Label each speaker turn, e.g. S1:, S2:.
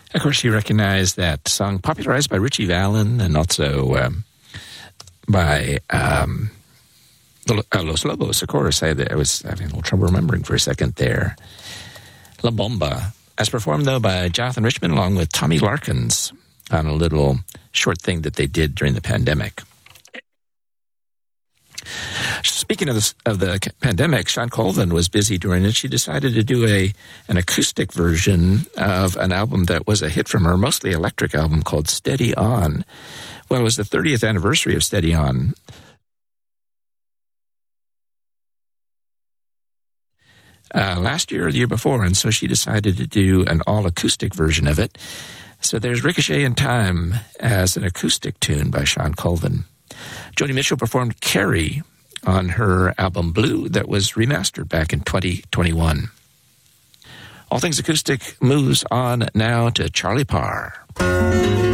S1: Of course, you recognize that song popularized by Ritchie Valens and also by Los Lobos, of course. I was having a little trouble remembering for a second there. La Bomba, as performed, though, by Jonathan Richman along with Tommy Larkins on a little short thing that they did during the pandemic. Speaking of the pandemic, Shawn Colvin was busy during it. She decided to do an acoustic version of an album that was a hit from her, mostly electric album called Steady On. Well, it was the 30th anniversary of Steady On. Last year or the year before, and so she decided to do an all-acoustic version of it. So there's Ricochet in Time as an acoustic tune by Shawn Colvin. Joni Mitchell performed Carrie on her album Blue that was remastered back in 2021. All Things Acoustic moves on now to Charlie Parr.